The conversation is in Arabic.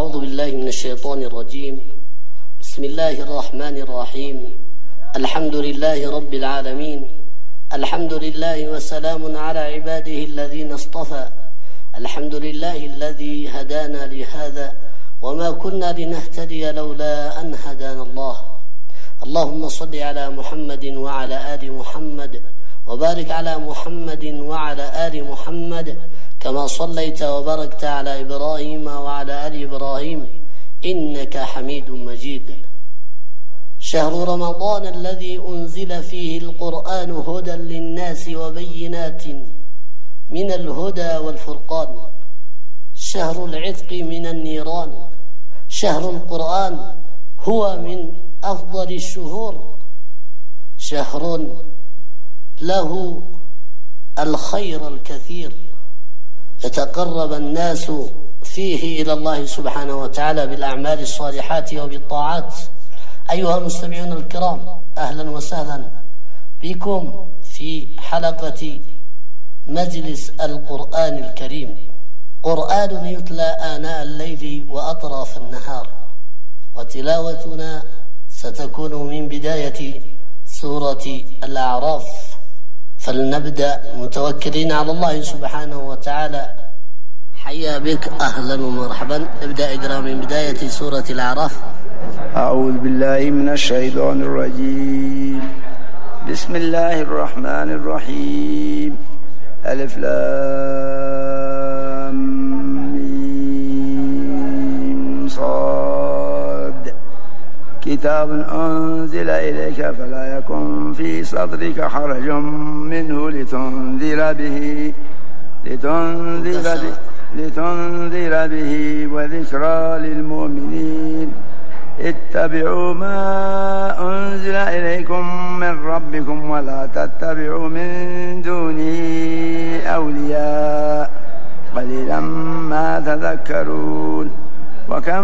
أعوذ بالله من الشيطان الرجيم. بسم الله الرحمن الرحيم. الحمد لله رب العالمين. الحمد لله وسلام على عباده الذين اصطفى. الحمد لله الذي هدانا لهذا وما كنا لنهتدي لولا أن هدانا الله. اللهم صل على محمد وعلى آل محمد وبارك على محمد وعلى آل محمد كما صليت وباركت على إبراهيم وعلى آل إبراهيم إنك حميد مجيد. شهر رمضان الذي أنزل فيه القرآن هدى للناس وبينات من الهدى والفرقان، شهر العتق من النيران، شهر القرآن، هو من أفضل الشهور، شهر له الخير الكثير، يتقرب الناس فيه إلى الله سبحانه وتعالى بالأعمال الصالحات وبالطاعات. أيها المستمعون الكرام، أهلا وسهلا بكم في حلقة مجلس القرآن الكريم، قرآن يتلى آناء الليل وأطراف النهار، وتلاوتنا ستكون من بداية سورة الأعراف. فلنبدأ متوكلين على الله سبحانه وتعالى. حيا بك، أهلا ومرحبا. ابدأ اقرأ من بداية سورة الأعراف. أعوذ بالله من الشيطان الرجيم. بسم الله الرحمن الرحيم. ألف لام ميم صاد. كتاب أنزل إليك فلا يكن في صدرك حرج منه لتنذر به وذكرى للمؤمنين. اتبعوا ما أنزل إليكم من ربكم ولا تتبعوا من دونه أولياء قليلا ما تذكرون. وكم